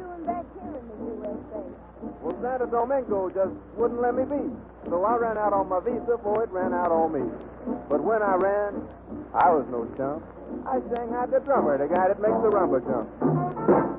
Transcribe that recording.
doing back here in the USA? Well, Santo Domingo just wouldn't let me be. So I ran out on my visa before it ran out on me. But when I ran, I was no chump. I sang out the drummer, the guy that makes the rumba jump.